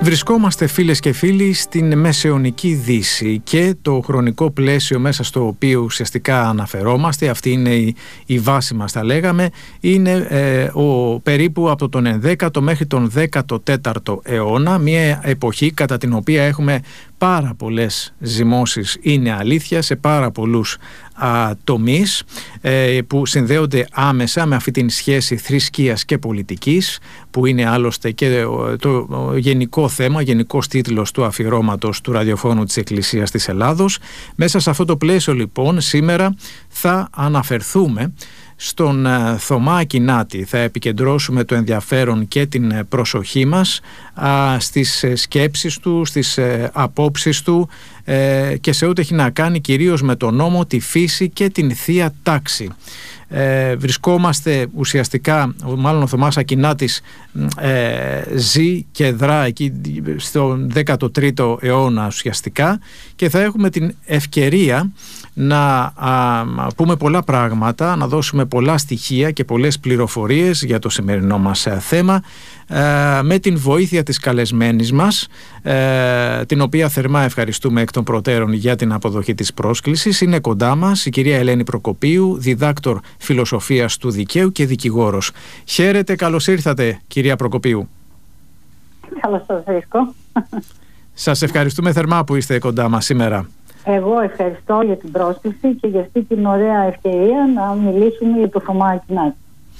Βρισκόμαστε, φίλες και φίλοι, στην Μεσαιωνική Δύση και το χρονικό πλαίσιο μέσα στο οποίο ουσιαστικά αναφερόμαστε, αυτή είναι η βάση μας, θα λέγαμε, είναι περίπου από τον 11ο μέχρι τον 14ο αιώνα, μια εποχή κατά την οποία έχουμε πάρα πολλές ζυμώσεις, είναι αλήθεια, σε πάρα πολλούς τομείς που συνδέονται άμεσα με αυτή την σχέση θρησκείας και πολιτικής, που είναι άλλωστε και το γενικό θέμα, γενικός τίτλος του αφιερώματος του ραδιοφώνου της Εκκλησίας της Ελλάδος. Μέσα σε αυτό το πλαίσιο λοιπόν σήμερα θα αναφερθούμε στον Θωμά Ακινάτη. Θα επικεντρώσουμε το ενδιαφέρον και την προσοχή μας στις σκέψεις του, στις απόψεις του και σε ό,τι έχει να κάνει κυρίως με τον νόμο, τη φύση και την Θεία Τάξη. Βρισκόμαστε ουσιαστικά, μάλλον ο Θωμάς Ακινάτης ζει και δρά εκεί στον 13ο αιώνα ουσιαστικά, και θα έχουμε την ευκαιρία να πούμε πολλά πράγματα, να δώσουμε πολλά στοιχεία και πολλές πληροφορίες για το σημερινό μας θέμα, με την βοήθεια της καλεσμένης μας, την οποία θερμά ευχαριστούμε εκ των προτέρων για την αποδοχή της πρόσκλησης. Είναι κοντά μας η κυρία Ελένη Προκοπίου, διδάκτορ φιλοσοφίας του δικαίου και δικηγόρος. Χαίρετε, καλώς ήρθατε κυρία Προκοπίου. Καλώς σας βρίσκω. Σας ευχαριστούμε θερμά που είστε κοντά μας σήμερα. Εγώ ευχαριστώ για την πρόσκληση και για αυτή την ωραία ευκαιρία να μιλήσουμε για το Θωμά Ακινάτη.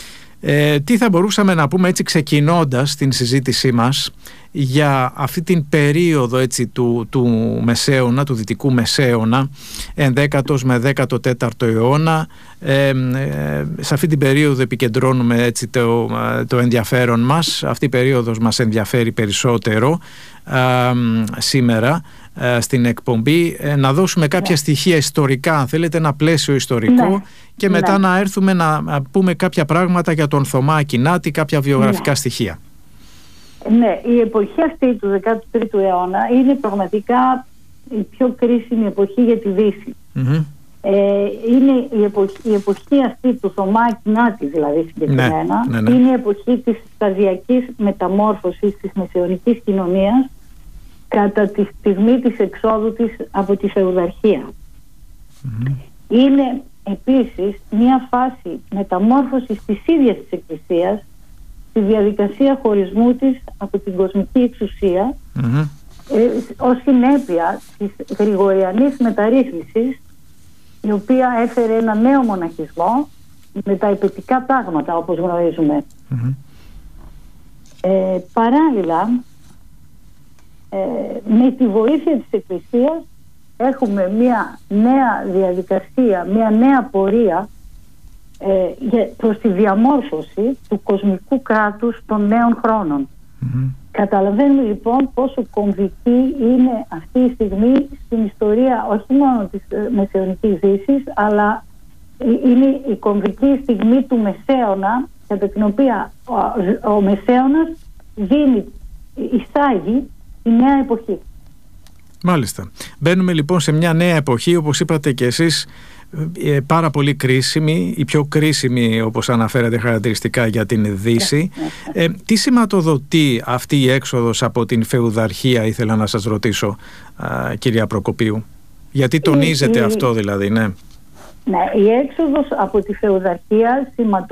Τι θα μπορούσαμε να πούμε έτσι ξεκινώντας την συζήτησή μας για αυτή την περίοδο έτσι του Μεσαίωνα, του Δυτικού Μεσαίωνα, 11ο με 14ο αιώνα. Σε αυτή την περίοδο επικεντρώνουμε έτσι το ενδιαφέρον μας. Αυτή η περίοδος μας ενδιαφέρει περισσότερο σήμερα στην εκπομπή. Να δώσουμε κάποια στοιχεία ιστορικά, αν θέλετε, ένα πλαίσιο ιστορικό, και μετά να έρθουμε να πούμε κάποια πράγματα για τον Θωμά Ακινάτη, κάποια βιογραφικά στοιχεία. Ναι, η εποχή αυτή του 13ου αιώνα είναι πραγματικά η πιο κρίσιμη εποχή για τη Δύση. Είναι η εποχή αυτή του Θωμά Ακινάτη, δηλαδή συγκεκριμένα. Είναι η εποχή της σταδιακής μεταμόρφωσης της μεσαιωνικής κοινωνίας κατά τη στιγμή της εξόδου της από τη φεουδαρχία. Είναι επίσης μια φάση μεταμόρφωσης της ίδιας της Εκκλησίας στη διαδικασία χωρισμού της από την κοσμική εξουσία, ως συνέπεια της γρηγοριανής μεταρρύθμισης, η οποία έφερε ένα νέο μοναχισμό με τα υπετικά τάγματα, όπως γνωρίζουμε. Παράλληλα, με τη βοήθεια της Εκκλησίας έχουμε μια νέα διαδικασία, μια νέα πορεία προς τη διαμόρφωση του κοσμικού κράτους των νέων χρόνων. Καταλαβαίνουμε λοιπόν πόσο κομβική είναι αυτή η στιγμή στην ιστορία όχι μόνο της Μεσαιωνικής Δύσης, αλλά είναι η κομβική στιγμή του Μεσαίωνα, κατά την οποία ο Μεσαίωνας εισάγει η νέα εποχή. Μάλιστα. Μπαίνουμε λοιπόν σε μια νέα εποχή, όπως είπατε και εσείς, πάρα πολύ κρίσιμη, η πιο κρίσιμη, όπως αναφέρατε χαρακτηριστικά, για την Δύση. Τι σηματοδοτεί αυτή η έξοδος από την φεουδαρχία, ήθελα να σας ρωτήσω, κυρία Προκοπίου. Γιατί τονίζετε αυτό δηλαδή, Ναι, η έξοδος από τη φεουδαρχία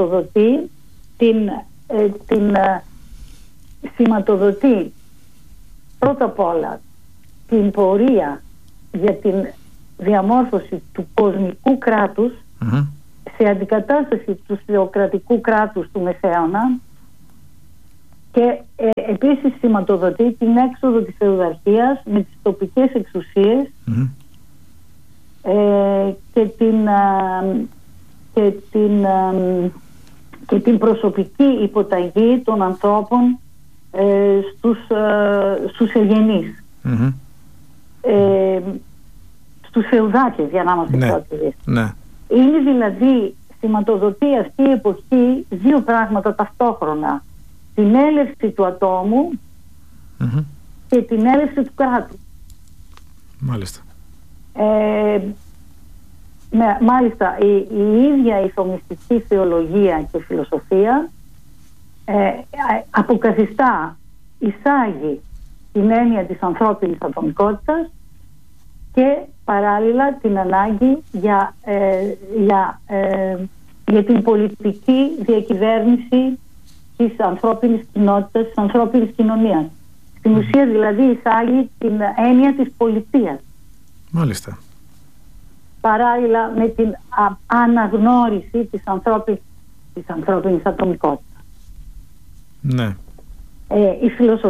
σηματοδοτεί πρώτα απ' όλα την πορεία για την διαμόρφωση του κοσμικού κράτους σε αντικατάσταση του θεοκρατικού κράτους του Μεσαίωνα, και επίσης σηματοδοτεί την έξοδο της φεουδαρχίας με τις τοπικές εξουσίες και την προσωπική υποταγή των ανθρώπων στους εγγενείς, στους φεουδάτες, για να είμαστε πρώτοι. Είναι δηλαδή, σηματοδοτεί αυτή η εποχή δύο πράγματα ταυτόχρονα: την έλευση του ατόμου και την έλευση του κράτου. Μάλιστα. Μάλιστα η ίδια η θωμιστική θεολογία και φιλοσοφία αποκαθιστά, εισάγει την έννοια της ανθρώπινης ατομικότητας και παράλληλα την ανάγκη για την πολιτική διακυβέρνηση της ανθρώπινης κοινότητας, της ανθρώπινης κοινωνίας. Στην ουσία δηλαδή εισάγει την έννοια της πολιτείας. Μάλιστα. Παράλληλα με την αναγνώριση της ανθρώπινης ατομικότητας. Ναι. Η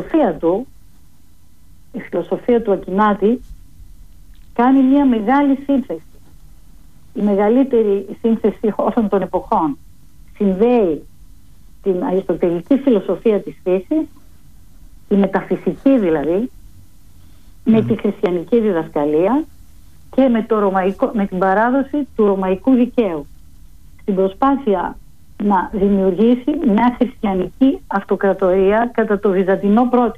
φιλοσοφία του Ακινάτη κάνει μια μεγάλη σύνθεση. Η μεγαλύτερη σύνθεση όλων των εποχών. Συνδέει την αριστοτελική φιλοσοφία της φύσης, τη μεταφυσική δηλαδή, με τη χριστιανική διδασκαλία και με την παράδοση του ρωμαϊκού δικαίου, στην προσπάθεια να δημιουργήσει μια χριστιανική αυτοκρατορία κατά το βυζαντινό πρότυπο.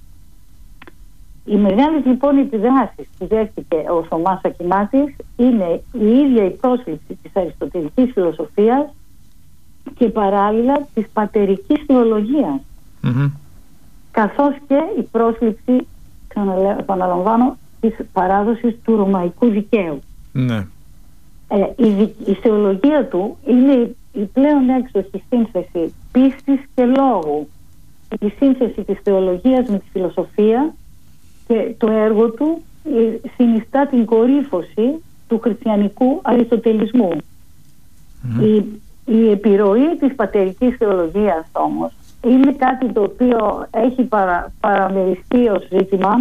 Οι μεγάλες λοιπόν επιδράσεις που δέχτηκε ο Θωμάς Ακινάτης είναι η ίδια η πρόσληψη της αριστοτελικής φιλοσοφίας και παράλληλα της πατερικής θεολογίας, καθώς και η πρόσληψη, επαναλαμβάνω, της παράδοσης του ρωμαϊκού δικαίου. Ναι. Η θεολογία του είναι η πλέον έξοχη σύνθεση πίστης και λόγου. Η σύνθεση της θεολογίας με τη φιλοσοφία, και το έργο του συνιστά την κορύφωση του χριστιανικού αριστοτελισμού. Η επιρροή της πατερικής θεολογίας όμως είναι κάτι το οποίο έχει παραμεριστεί ως ζήτημα,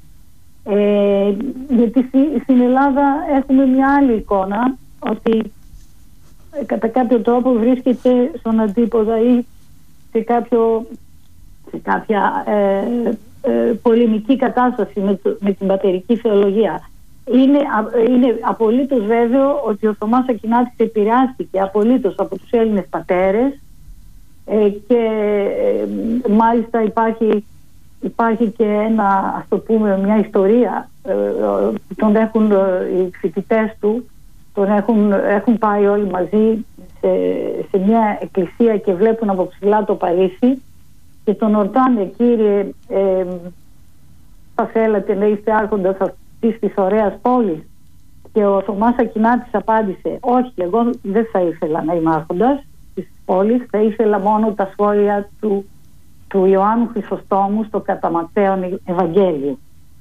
γιατί στην Ελλάδα έχουμε μια άλλη εικόνα, ότι κατά κάποιο τρόπο βρίσκεται στον αντίποδα ή σε κάποια πολεμική κατάσταση με την πατερική θεολογία. Είναι απολύτως βέβαιο ότι ο Θωμάς Ακινάτης επηρεάστηκε απολύτως από τους Έλληνες πατέρες, και μάλιστα υπάρχει και μια ιστορία που τον έχουν οι φοιτητές του, έχουν πάει όλοι μαζί σε μια εκκλησία και βλέπουν από ψηλά το Παρίσι και τον ρωτάνε, κύριε, θα θέλατε να είστε άρχοντας αυτής της ωραίας πόλης? Και ο Θωμάς Ακινάτης απάντησε, όχι, εγώ δεν θα ήθελα να είμαι άρχοντας της πόλης, θα ήθελα μόνο τα σχόλια του Ιωάννου Χρυσοστόμου στο κατά Ματθαίον Ευαγγέλιο.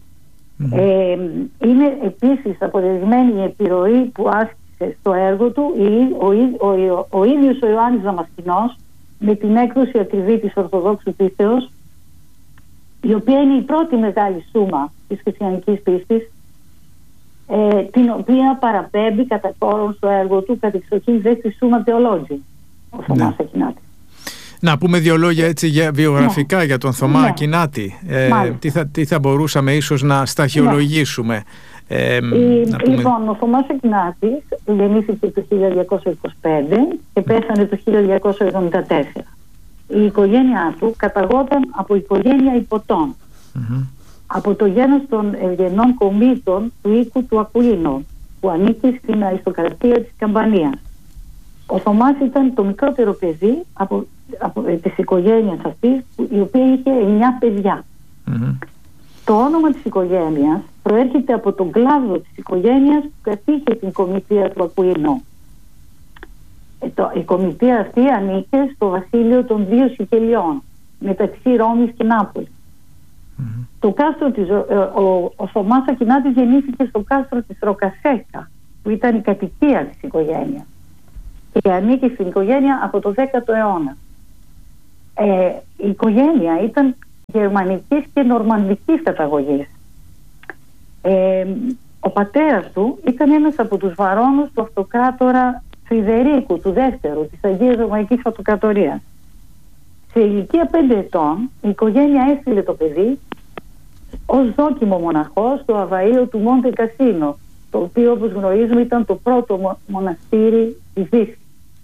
Είναι επίσης αποδεδειγμένη η επιρροή που άσκησε στο έργο του ο ίδιος ο Ιωάννης Δαμασκηνός, με την έκδοση ακριβή της Ορθοδόξου Πίστεως, η οποία είναι η πρώτη μεγάλη σούμα της χριστιανικής πίστης, την οποία παραπέμπει κατά κόρον στο έργο του κατεξοχήν δε στη Σούμα Θεολόγη, ο Θωμάς Ακινάτης. Να πούμε δύο λόγια έτσι βιογραφικά για τον Θωμά Ακινάτη. Τι θα μπορούσαμε ίσως να σταχυολογήσουμε. Λοιπόν, ο Θωμάς Ακινάτης γεννήθηκε το 1225 και πέθανε το 1274. Η οικογένειά του καταγόταν από οικογένεια υποτών, από το γένος των ευγενών κομίτων του οίκου του Ακουίνου, που ανήκει στην αριστοκρατία της Καμπανίας. Ο Θωμάς ήταν το μικρότερο παιδί από της οικογένειας αυτής, η οποία είχε 9 παιδιά. Το όνομα της οικογένειας προέρχεται από τον κλάδο της οικογένειας που κατήχε την κομιτεία του Ακουίνου. Η κομιτεία αυτή ανήκε στο βασίλειο των 2 Σικελιών, μεταξύ Ρώμης και Νάπολης. Το κάστρο ο Θωμάς Ακινάτης γεννήθηκε στο κάστρο της Ροκασέκα, που ήταν η κατοικία της οικογένειας και ανήκει στην οικογένεια από το 10ο αιώνα. Η οικογένεια ήταν γερμανικής και νορμανδικής καταγωγής. Ο πατέρας του ήταν ένας από τους βαρώνους του αυτοκράτορα Φρυδερίκου του δεύτερου της Αγίας Ρωμαϊκής Αυτοκρατορίας. Σε ηλικία 5 ετών η οικογένεια έστειλε το παιδί ως δόκιμο μοναχό στο αβαΐο του Μοντε Κασίνο, το οποίο, όπως γνωρίζουμε, ήταν το πρώτο μοναστήρι της Δύσης.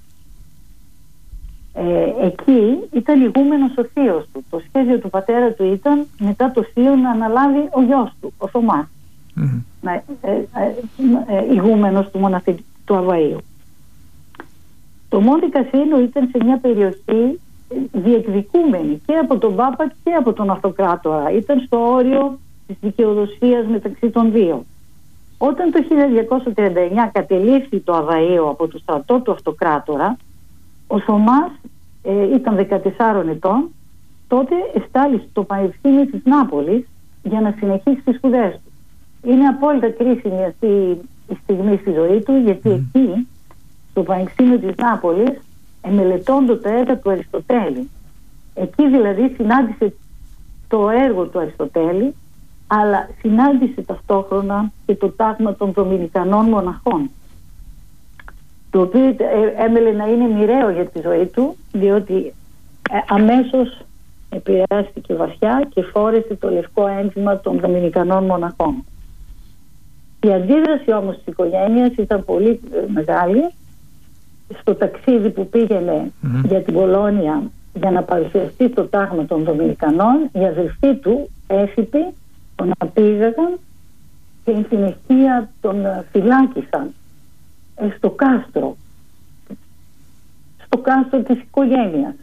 Εκεί ήταν ηγούμενος ο θείος του. Το σχέδιο του πατέρα του ήταν μετά το θείο να αναλάβει ο γιος του, ο Θωμάς, ηγούμενος του μοναστηρίου του Αβαΐου. Το Μοντε Κασίνο ήταν σε μια περιοχή διεκδικούμενη και από τον Πάπα και από τον Αυτοκράτορα. Ήταν στο όριο της δικαιοδοσίας μεταξύ των δύο. Όταν το 1239 κατελήφθη το Αβαΐο από το στρατό του Αυτοκράτορα, ο Θωμάς ήταν 14 ετών. Τότε εστάλει στο Πανεπιστήμιο της Νάπολης για να συνεχίσει τις σπουδές του. Είναι απόλυτα κρίσιμη αυτή η στιγμή στη ζωή του, γιατί εκεί, στο Πανεπιστήμιο της Νάπολης, εμελετώνται τα έργα του Αριστοτέλη. Εκεί δηλαδή συνάντησε το έργο του Αριστοτέλη, αλλά συνάντησε ταυτόχρονα και το τάγμα των Δομηνικανών μοναχών, το οποίο έμελε να είναι μοιραίο για τη ζωή του, διότι αμέσως επηρεάστηκε βαθιά και φόρεσε το λευκό ένθιμα των Δομηνικανών μοναχών. Η αντίδραση όμως της οικογένειας ήταν πολύ μεγάλη. Στο ταξίδι που πήγαινε για την Πολώνια για να παρουσιαστεί το τάγμα των Δομηνικανών, η αδελφή του έφυπη, τον απήγαγαν και εν συνεχεία τον φυλάκισαν στο κάστρο της οικογένειας.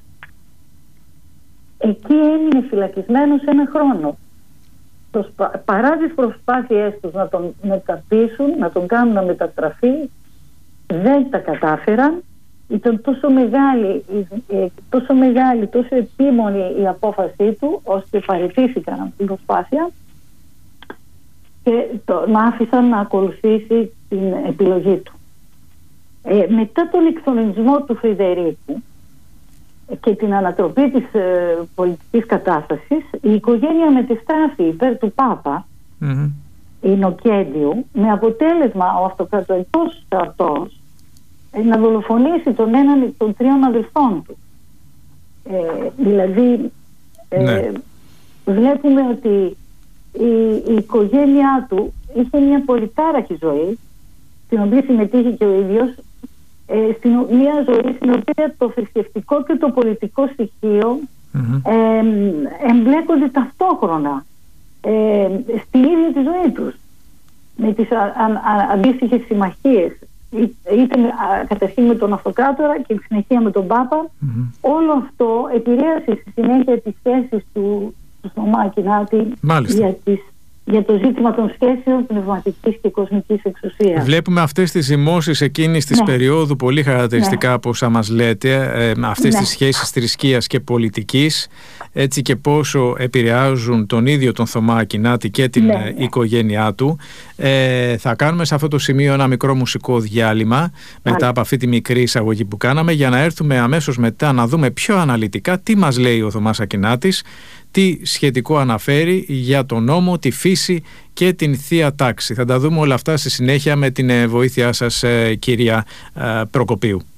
Εκεί έμεινε φυλακισμένος 1 χρόνο. Παρά τις προσπάθειές τους να τον μεταπίσουν, να τον κάνουν να μεταστραφεί, δεν τα κατάφεραν. Ήταν τόσο μεγάλη, τόσο επίμονη η απόφασή του, ώστε παραιτήθηκαν από την προσπάθεια και τον άφησαν να ακολουθήσει την επιλογή του. Μετά τον εκθονισμό του Φρυδερίκου και την ανατροπή της πολιτικής κατάστασης, η οικογένεια μετεστράφη υπέρ του Πάπα Ινοκέντιου, με αποτέλεσμα ο αυτοκρατορικός στρατός να δολοφονήσει τον έναν των 3 αδελφών του. Δηλαδή βλέπουμε ότι η οικογένειά του είχε μια πολυτάραχη ζωή, στην οποία συμμετείχε και ο ίδιος, μια ζωή στην οποία το θρησκευτικό και το πολιτικό στοιχείο εμπλέκονται ταυτόχρονα στην ίδια τη ζωή τους, με τις αντίστοιχες συμμαχίες, είτε καταρχήν με τον Αυτοκράτορα και στη συνεχεία με τον Πάπα. Όλο αυτό επηρέασε στη συνέχεια τις θέσεις του Θωμά Ακινάτη για το ζήτημα των σχέσεων πνευματικής και κοσμικής εξουσίας. Βλέπουμε αυτές τις ζυμώσεις εκείνης της περίοδου πολύ χαρακτηριστικά από όσα μας λέτε, αυτές τις σχέσεις θρησκείας και πολιτικής, έτσι, και πόσο επηρεάζουν τον ίδιο τον Θωμά Ακινάτη και την οικογένειά του. Θα κάνουμε σε αυτό το σημείο ένα μικρό μουσικό διάλειμμα μετά από αυτή τη μικρή εισαγωγή που κάναμε, για να έρθουμε αμέσως μετά να δούμε πιο αναλυτικά τι μας λέει ο Θωμάς Ακινάτης, τι σχετικό αναφέρει για τον νόμο, τη φύση και την Θεία Τάξη. Θα τα δούμε όλα αυτά στη συνέχεια με την βοήθειά σας, κυρία Προκοπίου.